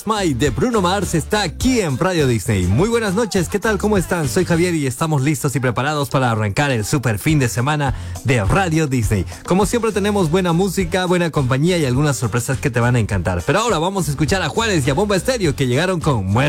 My de Bruno Mars está aquí en Radio Disney. Muy buenas noches, ¿qué tal? ¿Cómo están? Soy Javier y estamos listos y preparados para arrancar el super fin de semana de Radio Disney. Como siempre tenemos buena música, buena compañía y algunas sorpresas que te van a encantar. Pero ahora vamos a escuchar a Juanes y a Bomba Estéreo que llegaron con Muerte.